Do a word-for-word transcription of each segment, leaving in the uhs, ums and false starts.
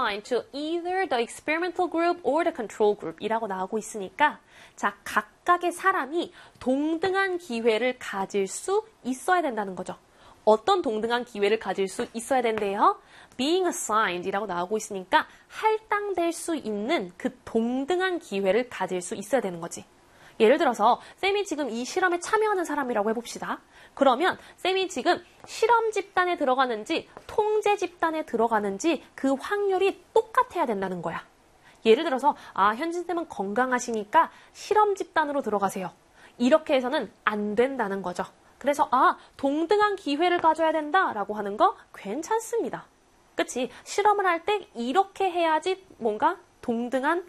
assigned to either the experimental group or the control group 이라고 나오고 있으니까 자, 각각의 사람이 동등한 기회를 가질 수 있어야 된다는 거죠. 어떤 동등한 기회를 가질 수 있어야 된대요? being assigned 이라고 나오고 있으니까 할당될 수 있는 그 동등한 기회를 가질 수 있어야 되는 거지. 예를 들어서 쌤이 지금 이 실험에 참여하는 사람이라고 해봅시다. 그러면 쌤이 지금 실험 집단에 들어가는지 통제 집단에 들어가는지 그 확률이 똑같아야 된다는 거야. 예를 들어서 아 현진쌤은 건강하시니까 실험 집단으로 들어가세요. 이렇게 해서는 안 된다는 거죠. 그래서 아 동등한 기회를 가져야 된다라고 하는 거 괜찮습니다. 그치? 실험을 할 때 이렇게 해야지 뭔가 동등한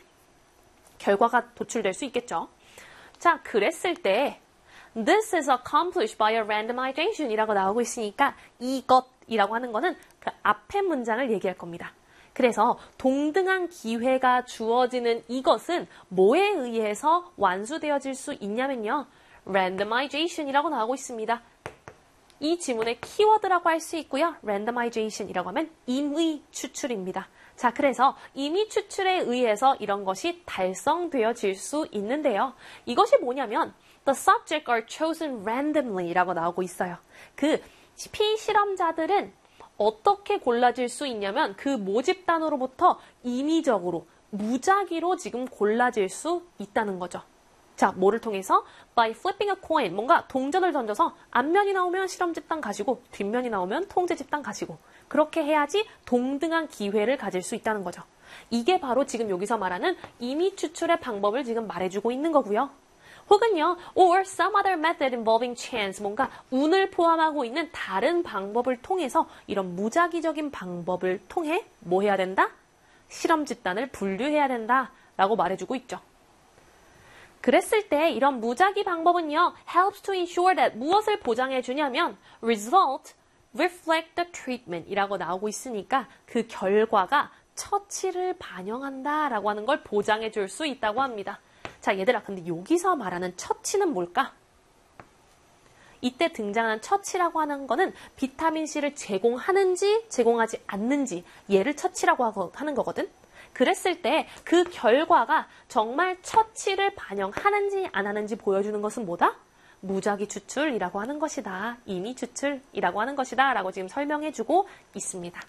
결과가 도출될 수 있겠죠. 자, 그랬을 때 This is accomplished by a randomization 이라고 나오고 있으니까 이것이라고 하는 거는 그 앞에 문장을 얘기할 겁니다. 그래서 동등한 기회가 주어지는 이것은 뭐에 의해서 완수되어질 수 있냐면요. randomization이라고 나오고 있습니다. 이 지문의 키워드라고 할 수 있고요. randomization이라고 하면 임의 추출입니다. 자, 그래서 임의 추출에 의해서 이런 것이 달성되어질 수 있는데요. 이것이 뭐냐면 the subjects are chosen randomly 라고 나오고 있어요. 그 피실험자들은 어떻게 골라질 수 있냐면 그 모집단으로부터 임의적으로 무작위로 지금 골라질 수 있다는 거죠. 자, 뭐를 통해서? by flipping a coin. 뭔가 동전을 던져서 앞면이 나오면 실험 집단 가시고 뒷면이 나오면 통제 집단 가시고 그렇게 해야지 동등한 기회를 가질 수 있다는 거죠. 이게 바로 지금 여기서 말하는 임의 추출의 방법을 지금 말해주고 있는 거고요. 혹은요, or some other method involving chance, 뭔가 운을 포함하고 있는 다른 방법을 통해서 이런 무작위적인 방법을 통해 뭐 해야 된다? 실험 집단을 분류해야 된다 라고 말해주고 있죠. 그랬을 때 이런 무작위 방법은요, helps to ensure that 무엇을 보장해 주냐면 result reflect the treatment 이라고 나오고 있으니까 그 결과가 처치를 반영한다 라고 하는 걸 보장해 줄 수 있다고 합니다. 자, 얘들아, 근데 여기서 말하는 처치는 뭘까? 이때 등장하는 처치라고 하는 거는 비타민C를 제공하는지 제공하지 않는지 얘를 처치라고 하고, 하는 거거든. 그랬을 때 그 결과가 정말 처치를 반영하는지 안 하는지 보여주는 것은 뭐다? 무작위 추출이라고 하는 것이다. 임의 추출이라고 하는 것이다. 라고 지금 설명해주고 있습니다.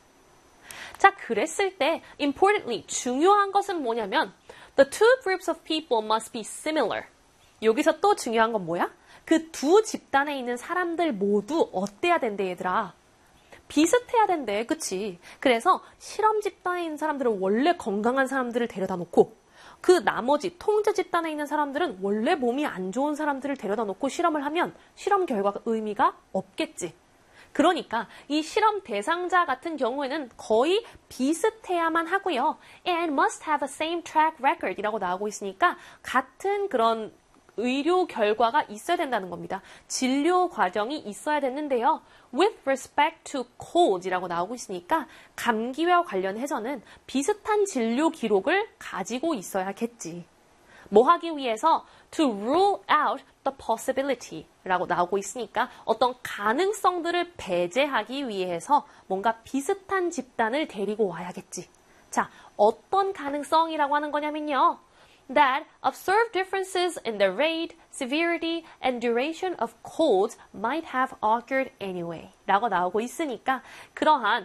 자, 그랬을 때 importantly, 중요한 것은 뭐냐면 the two groups of people must be similar. 여기서 또 중요한 건 뭐야? 그 두 집단에 있는 사람들 모두 어때야 된대, 얘들아? 비슷해야 된대, 그치? 그래서 실험 집단에 있는 사람들은 원래 건강한 사람들을 데려다 놓고 그 나머지 통제 집단에 있는 사람들은 원래 몸이 안 좋은 사람들을 데려다 놓고 실험을 하면 실험 결과가 의미가 없겠지. 그러니까 이 실험 대상자 같은 경우에는 거의 비슷해야만 하고요. and must have a same track record 이라고 나오고 있으니까 같은 그런 의료 결과가 있어야 된다는 겁니다. 진료 과정이 있어야 되는데요. with respect to colds 이라고 나오고 있으니까 감기와 관련해서는 비슷한 진료 기록을 가지고 있어야겠지. 뭐 하기 위해서 to rule out the possibility 라고 나오고 있으니까 어떤 가능성들을 배제하기 위해서 뭔가 비슷한 집단을 데리고 와야겠지. 자, 어떤 가능성이라고 하는 거냐면요. that observed differences in the rate, severity, and duration of colds might have occurred anyway 라고 나오고 있으니까 그러한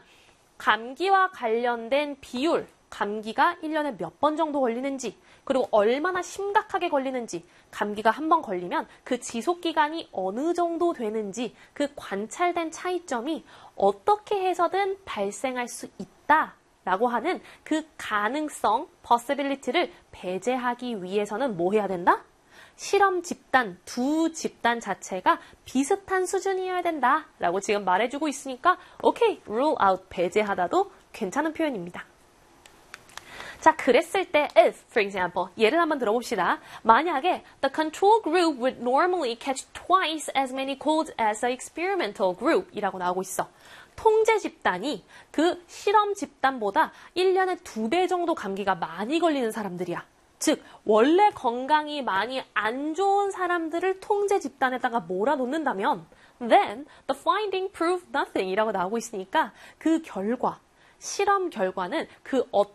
감기와 관련된 비율, 감기가 일 년에 몇 번 정도 걸리는지 그리고 얼마나 심각하게 걸리는지 감기가 한 번 걸리면 그 지속기간이 어느 정도 되는지 그 관찰된 차이점이 어떻게 해서든 발생할 수 있다 라고 하는 그 가능성, possibility를 배제하기 위해서는 뭐 해야 된다? 실험 집단, 두 집단 자체가 비슷한 수준이어야 된다 라고 지금 말해주고 있으니까 오케이, rule out, 배제하다도 괜찮은 표현입니다. 자, 그랬을 때 if, for example, 예를 한번 들어봅시다. 만약에 the control group would normally catch twice as many colds as the experimental group 이라고 나오고 있어. 통제 집단이 그 실험 집단보다 일 년에 두 배 정도 감기가 많이 걸리는 사람들이야. 즉, 원래 건강이 많이 안 좋은 사람들을 통제 집단에다가 몰아놓는다면 then the finding proved nothing 이라고 나오고 있으니까 그 결과, 실험 결과는 그 어떤